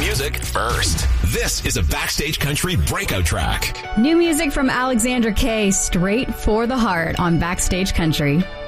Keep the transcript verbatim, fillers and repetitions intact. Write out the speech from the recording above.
music first. This is a Backstage Country breakout track. New music from Alexandra Kay, straight for the heart on Backstage Country.